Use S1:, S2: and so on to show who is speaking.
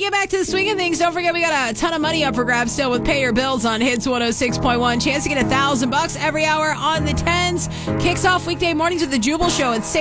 S1: get back to the swing of things, don't forget we got a ton of money up for grabs still with Pay Your Bills on Hits 106.1. Chance to get $1,000 every hour on the 10s. Kicks off weekday mornings with the Jubal Show at 6.